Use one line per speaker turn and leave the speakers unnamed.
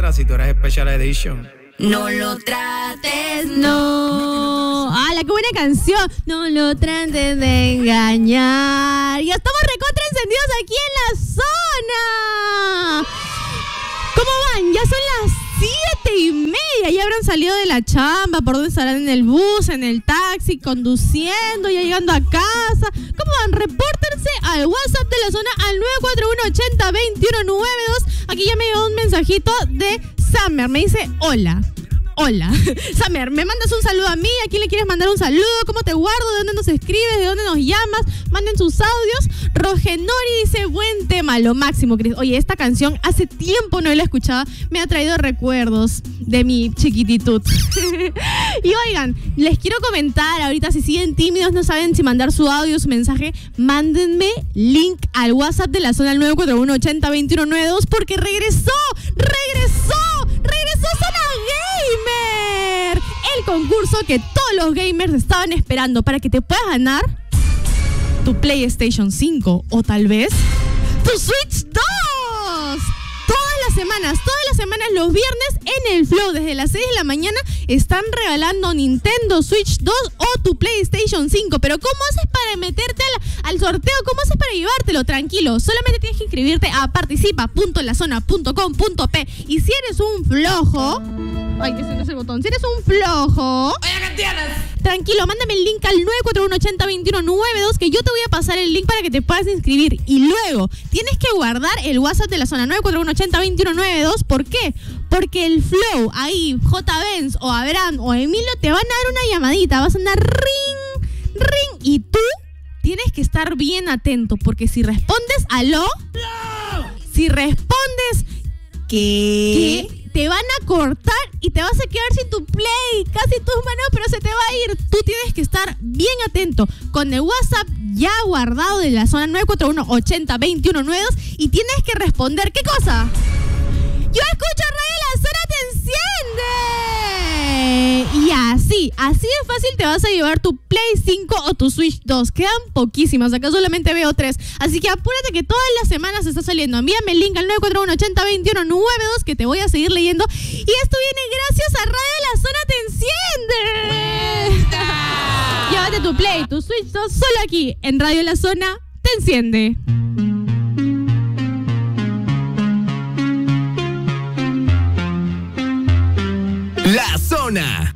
otra si tú eres Special Edition.
No lo trates, no.
¡Hala, qué buena canción! No lo trates de engañar. Ya estamos recontra encendidos aquí en la zona. ¿Cómo van? Ya son las 7:30. Ya habrán salido de la chamba. ¿Por dónde estarán? En el bus, en el taxi, conduciendo, ya llegando a casa. ¿Cómo van? Repórtense al WhatsApp de la zona al 941-80-2192. Aquí ya me llegó un mensajito de Summer. Me dice, hola. Summer, ¿me mandas un saludo a mí? ¿A quién le quieres mandar un saludo? ¿Cómo te guardo? ¿De dónde nos escribes? ¿De dónde nos llamas? Manden sus audios. Rogenori dice, buen tema, lo máximo, Cris. Oye, esta canción hace tiempo no la escuchaba. Me ha traído recuerdos de mi chiquititud. Y oigan, les quiero comentar ahorita, si siguen tímidos, no saben si mandar su audio, su mensaje, mándenme link al WhatsApp de la zona al 941-80-2192 porque regresó Zona Gamer, el concurso que todos los gamers estaban esperando para que te puedas ganar tu PlayStation 5 o tal vez tu Switch 2. Todas las semanas, los viernes en el Flow, desde las 6 de la mañana, están regalando Nintendo Switch 2 o tu PlayStation 5. Pero ¿cómo haces para meterte al sorteo? ¿Cómo haces para llevártelo? Tranquilo, solamente tienes que inscribirte a participa.lazona.com.p. Y si eres un flojo... Ay, ese no es el botón. Si eres un flojo...
Oye, ¿qué tienes?
Tranquilo, mándame el link al 941-80-2192 que yo te voy a pasar el link para que te puedas inscribir. Y luego, tienes que guardar el WhatsApp de la zona 941-80-2192. ¿Por qué? Porque el Flow, ahí, J. Benz o Abraham o Emilio te van a dar una llamadita. Vas a andar ring. Y tú tienes que estar bien atento. Porque si respondes aló, si respondes ¿qué? Te van a cortar y te vas a quedar sin tu play, casi tus manos, pero se te va a ir. Tú tienes que estar bien atento con el WhatsApp ya guardado de la zona 941-80-2192 y tienes que responder, ¿qué cosa? Yo escucho Radio La Zona, te enciende. Y así de fácil te vas a llevar tu Play 5 o tu Switch 2. Quedan poquísimas, acá solamente veo 3. Así que apúrate que todas las semanas está saliendo. Envíame el link al 941-80-2192 que te voy a seguir leyendo. Y esto viene gracias a Radio La Zona, te enciende. Llévate tu Play, tu Switch 2 solo aquí en Radio La Zona, te enciende.
La Zona.